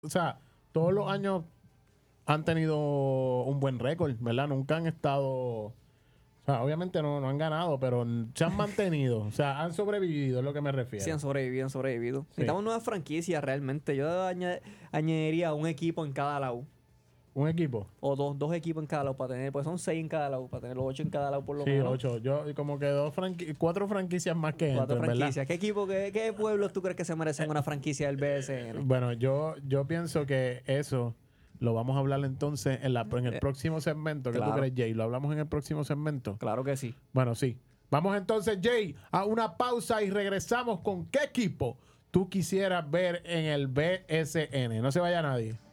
o sea, todos los años han tenido un buen récord, ¿verdad? Nunca han estado, o sea, obviamente no han ganado, pero se han mantenido, o sea, han sobrevivido, es lo que me refiero. Sí, han sobrevivido. Sí. Necesitamos nuevas franquicias realmente. Yo añadiría un equipo en cada lado. Un equipo. O dos equipos en cada lado para tener, pues son 6 en cada lado, para tener los 8 en cada lado por lo Sí, menos. 8. Yo como que 4 franquicias más que 4 entren, ¿verdad? franquicias. ¿Qué equipo, qué pueblos tú crees que se merecen una franquicia del BSN? Bueno, yo pienso que eso lo vamos a hablar entonces en el próximo segmento. ¿Qué tú claro. crees, Jay? ¿Lo hablamos en el próximo segmento? Claro que sí. Bueno, sí. Vamos entonces, Jay, a una pausa y regresamos con qué equipo tú quisieras ver en el BSN. No se vaya nadie.